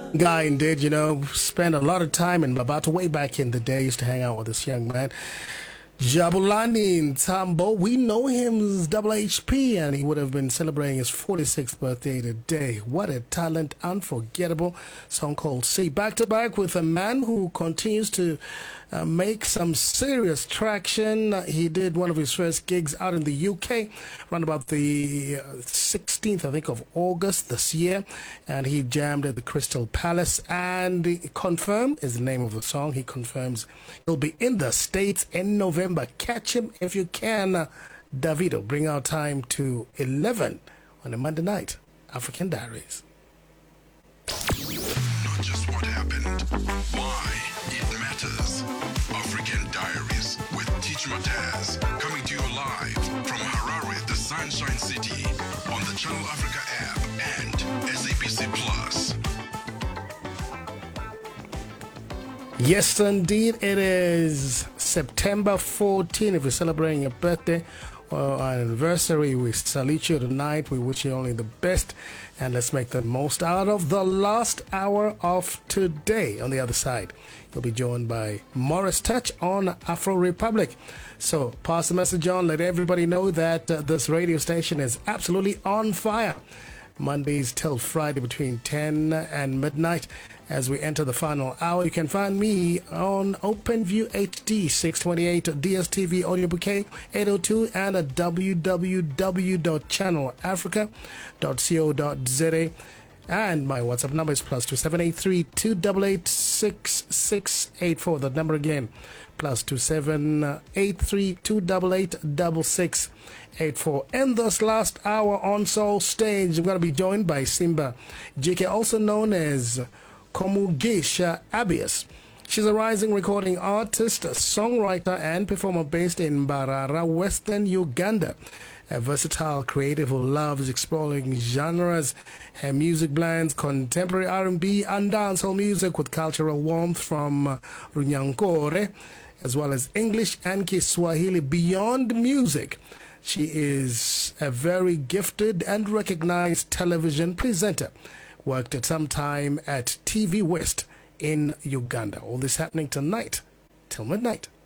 Guy indeed, spent a lot of time in Babata way back in the day. Used to hang out with this young man. Jabulani Ntambo, we know him as Double HP, and he would have been celebrating his 46th birthday today. What a talent, unforgettable song called See. Back to back with a man who continues to make some serious traction. He did one of his first gigs out in the UK around about the 16th, I think, of August this year, and he jammed at the Crystal Palace. And Confirm is the name of the song. He confirms he'll be in the States in November. Catch him if you can. Davido, bring our time to 11 on a Monday night. African Diaries. Not just what happened, why it matters. African Diaries with Teach Mataz, coming to you live from Harare, the Sunshine City, on the Channel Africa app and SABC Plus. Yes, indeed, it is September 14. If you're celebrating your birthday or anniversary, we salute you tonight. We wish you only the best, and let's make the most out of the last hour of today. On the other side, you'll be joined by Morris Touch on Afro Republic. So pass the message on. Let everybody know that this radio station is absolutely on fire. Mondays till Friday between 10 and midnight. As we enter the final hour, you can find me on OpenView HD 628 DSTV Audio Bouquet 802 and at www.channelafrica.co.za. And my WhatsApp number is +2783 288 6684. The number again, +2783 288 6684. In this last hour on Soul Stage, I'm going to be joined by Simba JK, also known as Komugisha Abias. She's a rising recording artist, a songwriter, and performer based in Mbarara, Western Uganda. A versatile creative who loves exploring genres. Her music blends contemporary R&B and dancehall music with cultural warmth from Runyankore, as well as English and Kiswahili. Beyond music, she is a very gifted and recognized television presenter. Worked at some time at TV West in Uganda. All this happening tonight till midnight.